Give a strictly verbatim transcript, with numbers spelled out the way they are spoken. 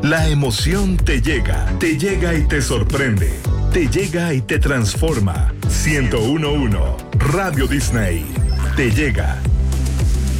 La emoción te llega, te llega y te sorprende, te llega y te transforma. ciento uno punto uno Radio Disney te llega.